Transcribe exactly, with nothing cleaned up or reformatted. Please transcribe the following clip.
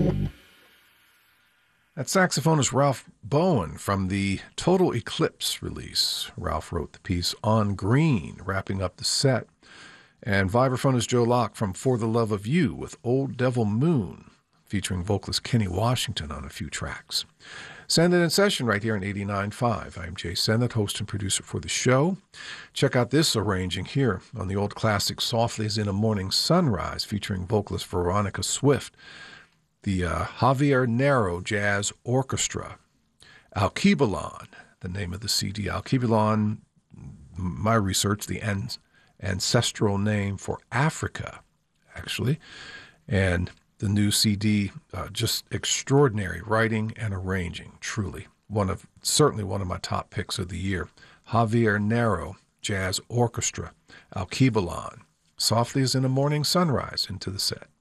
That saxophonist Ralph Bowen from the Total Eclipse release. Ralph wrote the piece On Green, wrapping up the set. And vibraphonist Joe Locke from For the Love of You with Old Devil Moon, featuring vocalist Kenny Washington on a few tracks. Send it in session right here on eighty-nine point five. I'm Jay Sennett, host and producer for the show. Check out this arranging here on the old classic Softly as in a Morning Sunrise, featuring vocalist Veronica Swift. The uh, Javier Narro Jazz Orchestra. Alkebulan, the name of the C D. Alkebulan, my research, the an- ancestral name for Africa, actually. And the new C D, uh, just extraordinary writing and arranging, truly. One of, certainly one of my top picks of the year. Javier Narro Jazz Orchestra. Alkebulan. Softly as in a Morning Sunrise into the set.